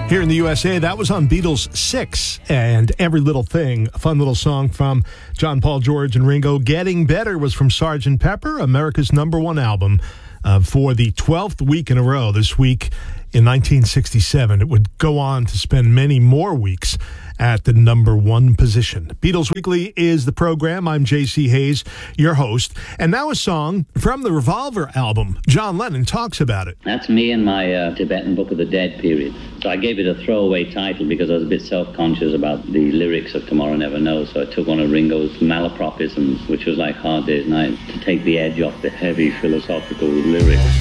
Here in the USA, that was on Beatles 6 and Every Little Thing, a fun little song from John, Paul, George, and Ringo. Getting Better was from Sgt. Pepper, America's #1 album for the 12th week in a row. This week in 1967, it would go on to spend many more weeks at the #1 position. Beatles Weekly is the program. I'm J.C. Hayes, your host. And now a song from the Revolver album. John Lennon talks about it. That's me in my Tibetan Book of the Dead period. So I gave it a throwaway title because I was a bit self-conscious about the lyrics of Tomorrow Never Knows. So I took one of Ringo's malapropisms, which was like Hard Day's Night, to take the edge off the heavy philosophical lyrics.